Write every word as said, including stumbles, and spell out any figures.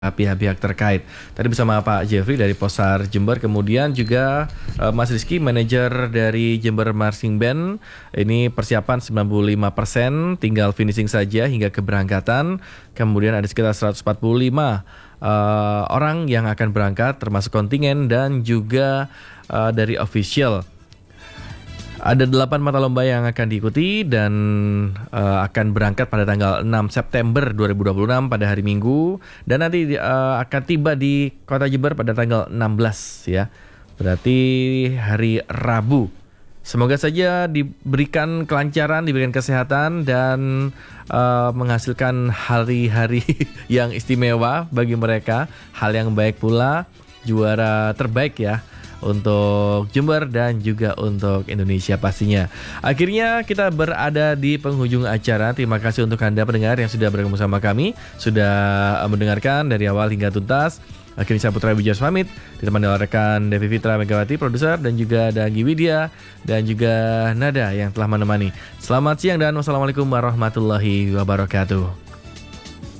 pihak-pihak terkait. Tadi bersama Pak Jeffrey dari Posar Jember, kemudian juga uh, Mas Rizky, manajer dari Jember Marching Band. Ini persiapan sembilan puluh lima persen, tinggal finishing saja hingga keberangkatan. Kemudian ada sekitar seratus empat puluh lima uh, orang yang akan berangkat, termasuk kontingen dan juga uh, dari official. Ada delapan mata lomba yang akan diikuti dan uh, akan berangkat pada tanggal enam September dua ribu dua puluh enam pada hari Minggu, dan nanti uh, akan tiba di Kota Jember pada tanggal enam belas ya. Berarti hari Rabu. Semoga saja diberikan kelancaran, diberikan kesehatan dan uh, menghasilkan hari-hari yang istimewa bagi mereka. Hal yang baik pula, juara terbaik ya untuk Jember dan juga untuk Indonesia pastinya. Akhirnya kita berada di penghujung acara. Terima kasih untuk Anda pendengar yang sudah bergabung sama kami, sudah mendengarkan dari awal hingga tuntas. Akhirnya saya Putra Wijaya pamit, ditemani oleh rekan Devi Fitra Megawati produser, dan juga ada Anggi Widya dan juga Nada yang telah menemani. Selamat siang dan wassalamualaikum warahmatullahi wabarakatuh.